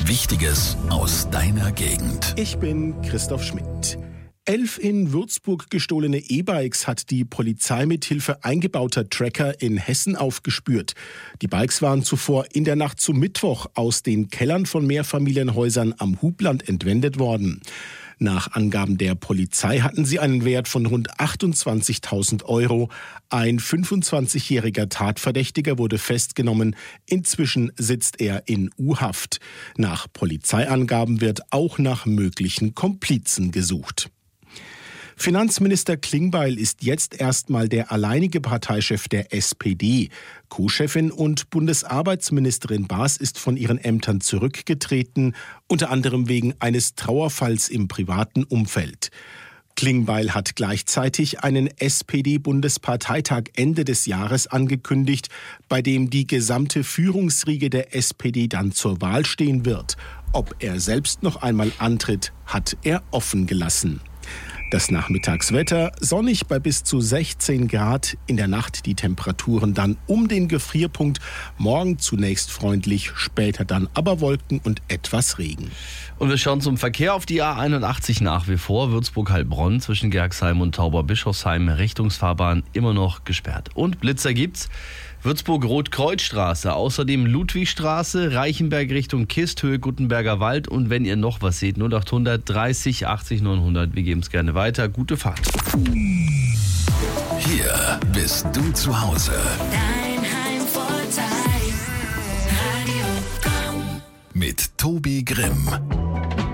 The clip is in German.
Wichtiges aus deiner Gegend. Ich bin Christoph Schmidt. 11 in Würzburg gestohlene E-Bikes hat die Polizei mit Hilfe eingebauter Tracker in Hessen aufgespürt. Die Bikes waren zuvor in der Nacht zum Mittwoch aus den Kellern von Mehrfamilienhäusern am Hubland entwendet worden. Nach Angaben der Polizei hatten sie einen Wert von rund 28.000 Euro. Ein 25-jähriger Tatverdächtiger wurde festgenommen. Inzwischen sitzt er in U-Haft. Nach Polizeiangaben wird auch nach möglichen Komplizen gesucht. Finanzminister Klingbeil ist jetzt erstmal der alleinige Parteichef der SPD. Co-Chefin und Bundesarbeitsministerin Baas ist von ihren Ämtern zurückgetreten, unter anderem wegen eines Trauerfalls im privaten Umfeld. Klingbeil hat gleichzeitig einen SPD-Bundesparteitag Ende des Jahres angekündigt, bei dem die gesamte Führungsriege der SPD dann zur Wahl stehen wird. Ob er selbst noch einmal antritt, hat er offen gelassen. Das Nachmittagswetter sonnig bei bis zu 16 Grad. In der Nacht die Temperaturen dann um den Gefrierpunkt. Morgen zunächst freundlich, später dann aber Wolken und etwas Regen. Und wir schauen zum Verkehr auf die A81 nach wie vor. Würzburg-Heilbronn zwischen Gerxheim und Tauberbischofsheim. Richtungsfahrbahn immer noch gesperrt. Und Blitzer gibt's. Würzburg-Rotkreuzstraße, außerdem Ludwigstraße, Reichenberg Richtung Kist, Höhe Guttenberger Wald. Und wenn ihr noch was seht, 0800 30 80 900. Wir geben es gerne weiter. Gute Fahrt. Hier bist du zu Hause. Dein Heimvorteil, Radio Komm. Mit Tobi Grimm.